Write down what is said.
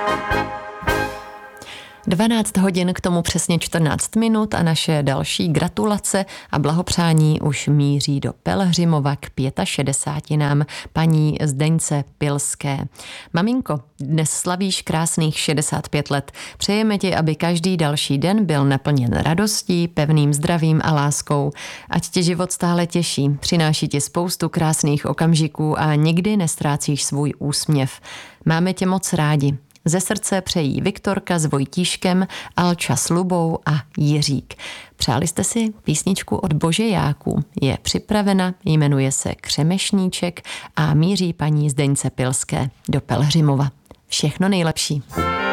12 hodin, k tomu přesně 14 minut a naše další gratulace a blahopřání už míří do Pelhřimova k 65 paní Zdeňce Pilské. Maminko, dnes slavíš krásných 65 let. Přejeme ti, aby každý další den byl naplněn radostí, pevným zdravím a láskou. Ať tě život stále těší, přináší ti spoustu krásných okamžiků a nikdy nestrácíš svůj úsměv. Máme tě moc rádi. Ze srdce přejí Viktorka s Vojtíškem, Alča s Lubou a Jiřík. Přáli jste si písničku od Božejáků. Je připravena, jmenuje se Křemešníček a míří paní Zdeňce Pilské do Pelhřimova. Všechno nejlepší.